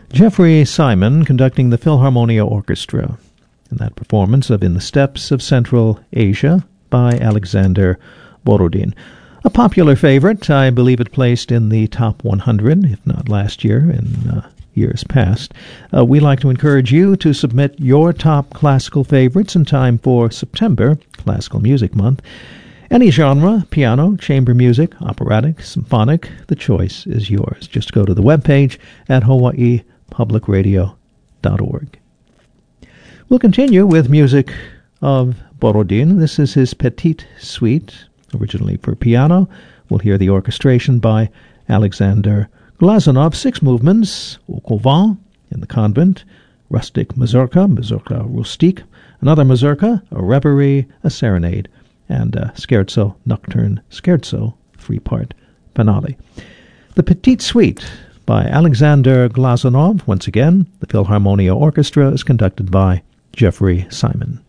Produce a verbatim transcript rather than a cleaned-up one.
Jeffrey Simon conducting the Philharmonia Orchestra in that performance of In the Steppes of Central Asia by Alexander Borodin. A popular favorite, I believe it placed in the top one hundred, if not last year, in uh, years past. Uh, we like to encourage you to submit your top classical favorites in time for September, Classical Music Month. Any genre, piano, chamber music, operatic, symphonic, the choice is yours. Just go to the webpage at hawaii public radio dot org. We'll continue with music of Borodin. This is his Petite Suite, originally for piano. We'll hear the orchestration by Alexander Glazunov. Six movements: Au Couvent, in the convent, rustic mazurka, mazurka rustique, another mazurka, a reverie, a serenade, and a scherzo nocturne scherzo, three-part finale. The Petite Suite by Alexander Glazunov. Once again, the Philharmonia Orchestra is conducted by Jeffrey Simon.